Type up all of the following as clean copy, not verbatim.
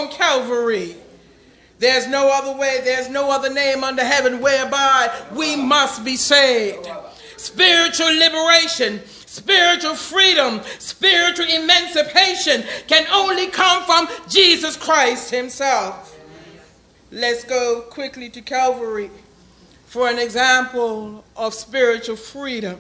on Calvary. There's no other way, there's no other name under heaven whereby we must be saved. Spiritual liberation, spiritual freedom, spiritual emancipation can only come from Jesus Christ himself. Let's go quickly to Calvary for an example of spiritual freedom.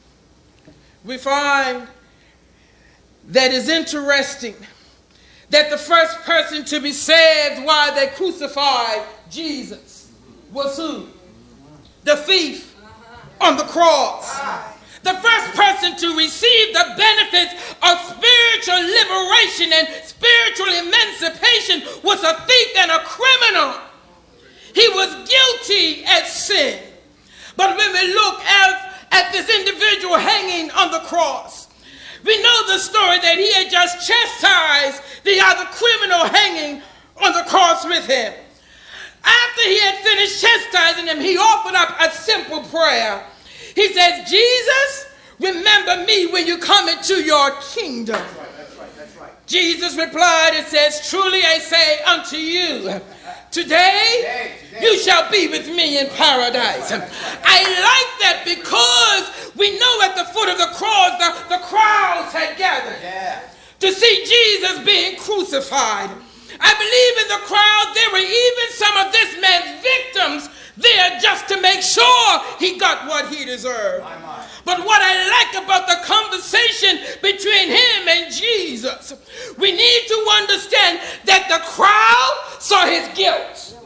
We find that it's interesting that the first person to be saved while they crucified Jesus was who? The thief on the cross. The first person to receive the benefits of spiritual liberation and spiritual emancipation was a thief and a criminal. He was guilty as sin. But when we look at this individual hanging on the cross, we know the story that he had just chastised the other criminal hanging on the cross with him. After he had finished chastising him, he offered up a simple prayer. He says, Jesus, remember me when you come into your kingdom. That's right. Jesus replied and says, truly I say unto you, today you shall be with me in paradise. I like that because we know at the foot of the cross the crowds had gathered to see Jesus being crucified. I believe in the crowd there were even some of this man's victims there just to make sure he got what he deserved. But what I like about the conversation between him and Jesus, we need to understand that the crowd saw his guilt,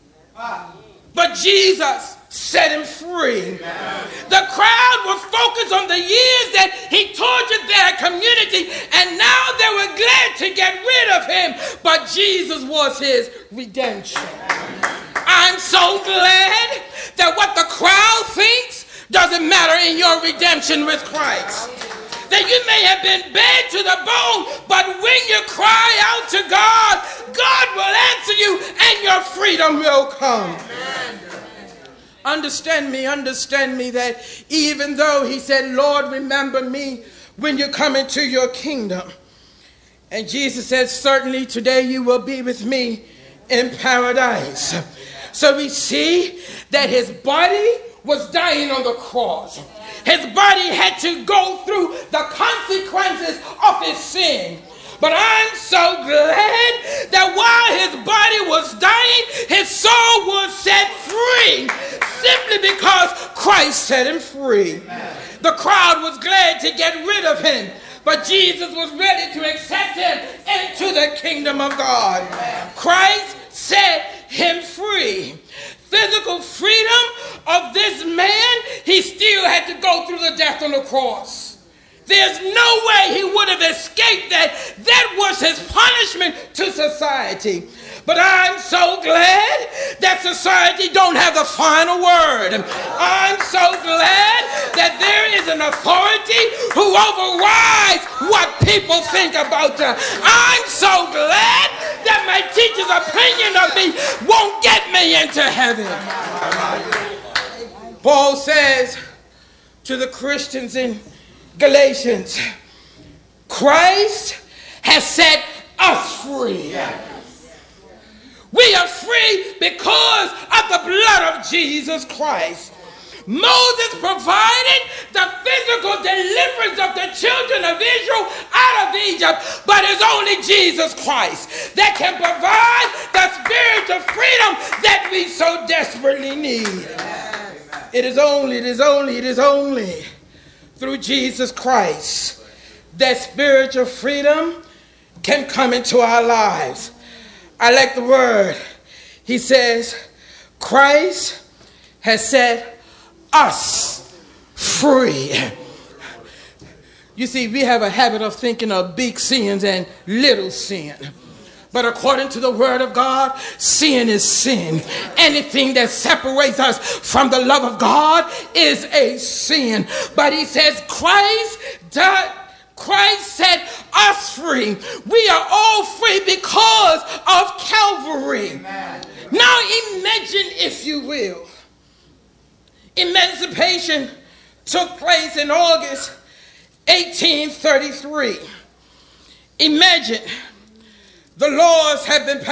but Jesus set him free. The crowd was focused on the years that he tortured their community, and now they were glad to get rid of him, but Jesus was his redemption. I'm so glad that what the crowd thinks doesn't matter in your redemption with Christ. That you may have been bad to the bone, but when you cry out to God, God will answer you and your freedom will come. Understand me that even though he said, Lord, remember me when you come into your kingdom. And Jesus said, certainly today you will be with me in paradise. So we see that his body was dying on the cross. His body had to go through the consequences of his sin. But I'm so glad that while his body was dying, his soul was set free simply because Christ set him free. The crowd was glad to get rid of him, but Jesus was ready to accept him into the kingdom of God. Christ set him free. Physical freedom of this man, he still had to go through the death on the cross. There's no way he would have escaped that. That was his punishment to society. But I'm so glad that society don't have the final word. I'm so glad that there is an authority who overrides what people think about them. I'm so glad that my teacher's opinion of me won't get me into heaven. Paul says to the Christians in Galatians, Christ has set us free. We are free because of the blood of Jesus Christ. Moses provided the physical deliverance of the children of Israel out of Egypt, but it's only Jesus Christ that can provide the spiritual freedom that we so desperately need. It is only through Jesus Christ that spiritual freedom can come into our lives. I like the word. He says, Christ has set us free. You see, we have a habit of thinking of big sins and little sin. But according to the word of God, sin is sin. Anything that separates us from the love of God is a sin. But he says Christ set us free. We are all free because of Calvary. Amen. Now imagine, if you will, emancipation took place in August 1833. Imagine the laws have been passed.